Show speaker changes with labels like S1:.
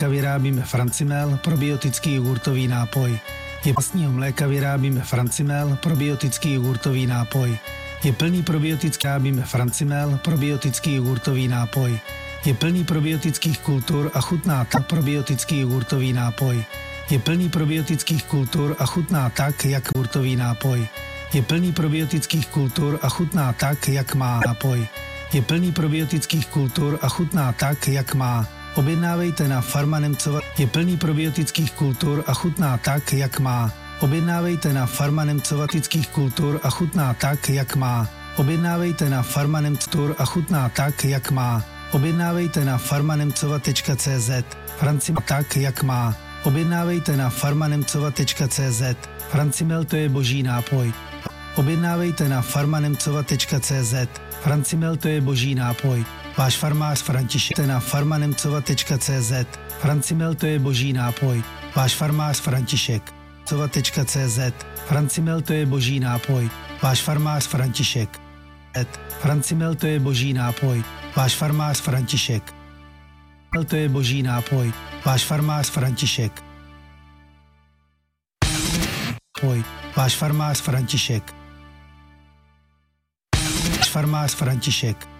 S1: vyrábíme Francimel, probiotický jogurtový nápoj. Je vlastního mléka vyrábíme Francimel, probiotický jogurtový nápoj. Je plný probiotický vyrábíme Francimel, probiotický jogurtový nápoj. Je plný probiotických kultur a chutná tak probiotický jogurtový nápoj. Je plný probiotických kultur a chutná tak, jak jogurtový nápoj. Je plný probiotických kultur a chutná tak, jak má nápoj. Je plný probiotických kultur a chutná tak, jak má. Objednávejte na Farma Nemcova. Je plný probiotických kultur a chutná tak, jak má. Objednávejte na Farma Nemcovatických kultur a chutná tak, jak má. Objednávejte na Farma Nemctur a chutná tak, jak má. Objednávejte na farmanemcova.cz. Francimel tak, jak má. Objednávejte na farmanemcova.cz. Francimel to je boží nápoj. Objednávejte na farmanemcova.cz. Francimel to je boží nápoj. Váš farmář František na farmanemcova.cz. Francimel to je boží nápoj. Váš farmář František. Cova.cz. Francimel to je boží nápoj. Váš farmář František. Francimel to je boží nápoj. Váš farmář František. To je boží nápoj. Váš farmář František. Váš farmář František. Váš farmář František.